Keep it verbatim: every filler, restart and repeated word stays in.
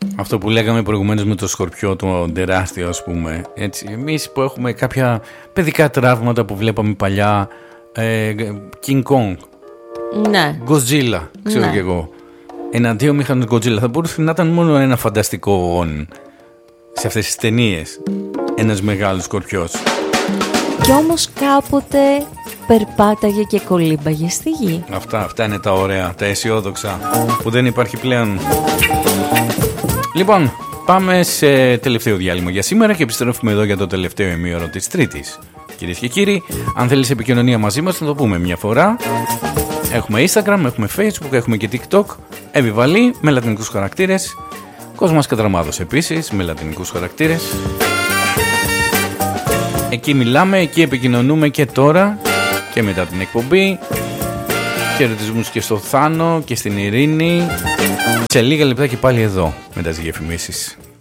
Αυτό που λέγαμε προηγουμένως με το σκορπιό, το τεράστιο, ας πούμε. Έτσι, εμείς που έχουμε κάποια παιδικά τραύματα που βλέπαμε παλιά, ε, King Kong, ναι. Godzilla, ξέρω, ναι, και εγώ. Εναντίον μηχανών Godzilla θα μπορούσε να ήταν μόνο ένα φανταστικό όν σε αυτές τις ταινίες. Ένας μεγάλος σκορπιός. Κι όμως κάποτε περπάταγε και κολύμπαγε στη γη. Αυτά, αυτά είναι τα ωραία, τα αισιόδοξα που δεν υπάρχει πλέον. Λοιπόν, πάμε σε τελευταίο διάλειμμα για σήμερα και επιστρέφουμε εδώ για το τελευταίο ημίωρο της Τρίτης. Κυρίες και κύριοι, αν θέλεις επικοινωνία μαζί μας θα το πούμε μια φορά. Έχουμε Instagram, έχουμε Facebook, έχουμε και TikTok. Επιβαλή με λατινικούς χαρακτήρες. Κόσμος Κατραμάδος επίσης με λατινικούς χαρακτήρες. Εκεί μιλάμε, εκεί επικοινωνούμε και τώρα και μετά την εκπομπή. Χαιρετισμούς και στο Θάνο και στην Ειρήνη. Σε λίγα λεπτά και πάλι εδώ μετά τις διαφημίσεις.